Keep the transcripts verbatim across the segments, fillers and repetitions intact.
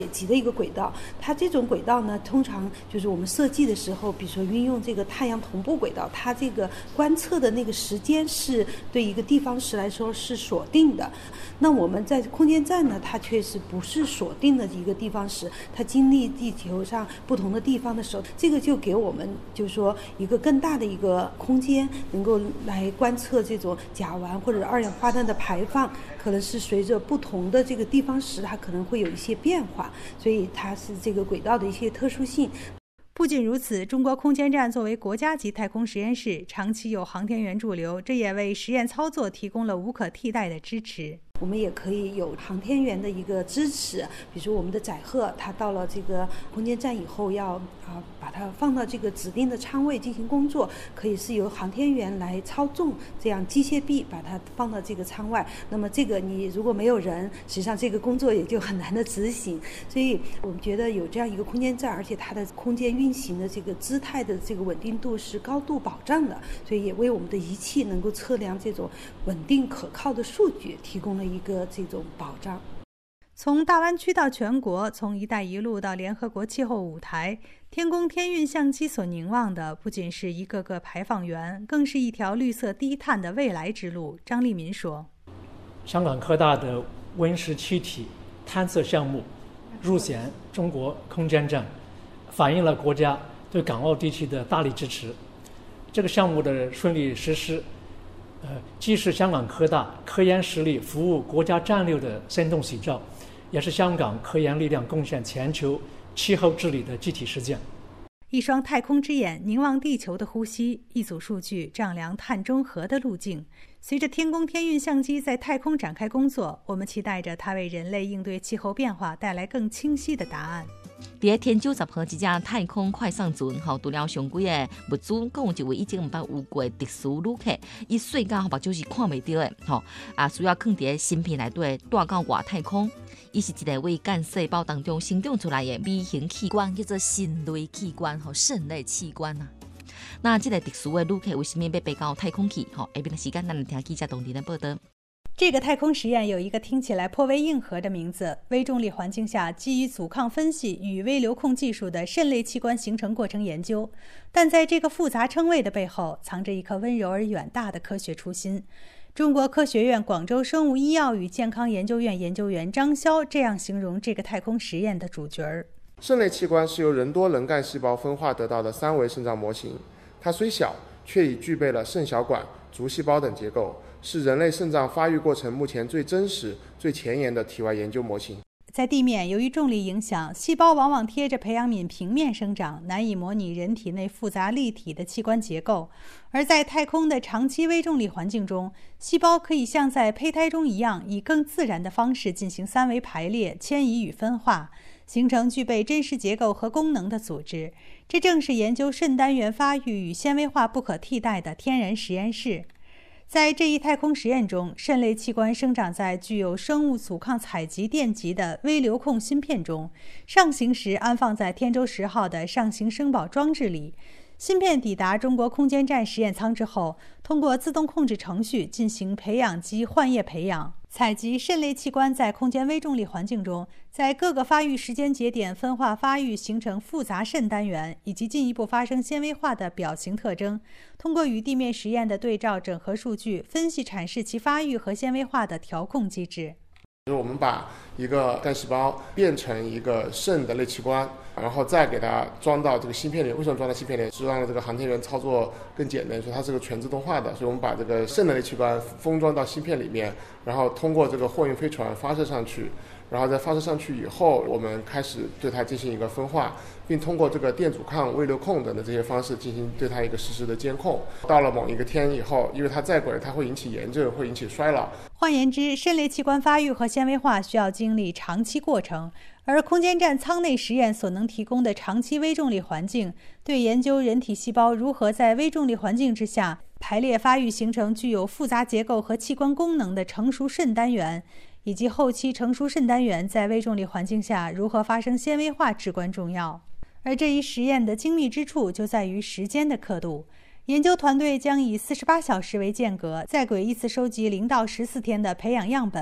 级的一个轨道。它这种轨道呢，通常就是我们设计的时候，比如说运用这个太阳同步轨道，它这个观测的那个时间是对一个地方时来说是锁定的。那我们在空间站呢，它确实不是锁定的一个地方时，它经历地球上不同的地方的时候，这个就给我们就是说一个更大的一个空间，能够来观测这种甲烷或者二氧化碳的排放，可能是随着不同的这个地方时，它可能会有一些变化，所以它是这个轨道的一些特殊性。 不仅如此，中国空间站作为国家级太空实验室，长期有航天员驻留，这也为实验操作提供了无可替代的支持。 我们也可以有航天员的一个支持，比如说我们的载荷，它到了这个空间站以后要啊把它放到这个指定的舱位进行工作，可以是由航天员来操纵，这样机械臂把它放到这个舱外。那么这个你如果没有人，实际上这个工作也就很难的执行。所以我们觉得有这样一个空间站，而且它的空间运行的这个姿态的这个稳定度是高度保障的，所以也为我们的仪器能够测量这种稳定可靠的数据提供了一个这种保障。 从大湾区到全国，从一带一路到联合国气候舞台，天宫天运相机所凝望的不仅是一个个排放源，更是一条绿色低碳的未来之路。张立民说， 香港科大的温室气体探测项目入选中国空间站，反映了国家对港澳地区的大力支持。这个项目的顺利实施呃，既是香港科大科研实力服务国家战略的生动写照，也是香港科研力量贡献全球气候治理的具体实践。 一双太空之眼凝望地球的呼吸，一组数据丈量碳中和的路径。随着天宫天运相机在太空展开工作，我们期待着它为人类应对气候变化带来更清晰的答案。 在天九十号，一架太空快上船，吼，除了上几个物资，更有一位已经毋捌有过特殊旅客，伊睡觉目睭是看袂到的，吼，啊，需要放伫芯片内底带到外太空。伊是一个为干细胞当中生长出来的微型器官，叫做肾类器官，吼，肾类器官啊。那这个特殊的旅客为什么要飞到太空去？吼，下边的时间咱来听记者董婷的报道。 这个太空实验有一个听起来颇为硬核的名字——微重力环境下基于阻抗分析与微流控技术的肾类器官形成过程研究。但在这个复杂称谓的背后，藏着一颗温柔而远大的科学初心。中国科学院广州生物医药与健康研究院研究员张潇这样形容这个太空实验的主角儿： 肾类器官是由人多能干细胞分化得到的三维肾脏模型，它虽小，却已具备了肾小管、足细胞等结构，是人类肾脏发育过程目前最真实、最前沿的体外研究模型。 在地面，由于重力影响，细胞往往贴着培养皿平面生长，难以模拟人体内复杂立体的器官结构。而在太空的长期微重力环境中，细胞可以像在胚胎中一样，以更自然的方式进行三维排列、迁移与分化，形成具备真实结构和功能的组织。这正是研究肾单元发育与纤维化不可替代的天然实验室。在这一太空实验中，肾类器官生长在具有生物阻抗采集电极的微流控芯片中，上行时安放在天舟十号的上行生保装置里。芯片抵达中国空间站实验舱之后，通过自动控制程序进行培养基换液培养，采集肾类器官在空间微重力环境中，在各个发育时间节点分化发育，形成复杂肾单元，以及进一步发生纤维化的表型特征。通过与地面实验的对照整合数据，分析阐释其发育和纤维化的调控机制。 就是我们把一个干细胞变成一个肾的类器官，然后再给它装到这个芯片里。为什么装到芯片里？是让这个航天员操作更简单，所以它是个全自动化的。所以我们把这个肾的类器官封装到芯片里面，然后通过这个货运飞船发射上去。然后在发射上去以后，我们开始对它进行一个分化，并通过这个电阻抗、微流控等的这些方式进行对它一个实时的监控。到了某一个天以后，因为它再滚，它会引起炎症，会引起衰老。 换言之，肾类器官发育和纤维化需要经历长期过程，而空间站舱内实验所能提供的长期微重力环境，对研究人体细胞如何在微重力环境之下排列发育，形成具有复杂结构和器官功能的成熟肾单元，以及后期成熟肾单元在微重力环境下如何发生纤维化至关重要。而这一实验的精密之处就在于时间的刻度。研究团队将以四十八小时为间隔，在轨依次收集零到十四天的培养样本，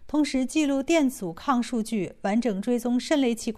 同时记录电阻抗数据，完整追踪肾类器官